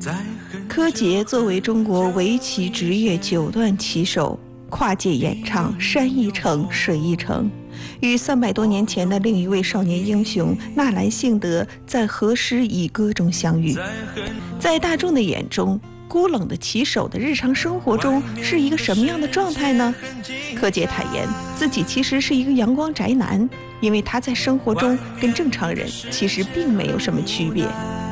柯洁作为中国围棋职业9段棋手，跨界演唱山一程水一程，与300多年前的另一位少年英雄纳兰性德在和诗以歌中相遇。在大众的眼中，孤冷的棋手的日常生活中是一个什么样的状态呢？柯洁坦言自己其实是一个阳光宅男，因为他在生活中跟正常人其实并没有什么区别。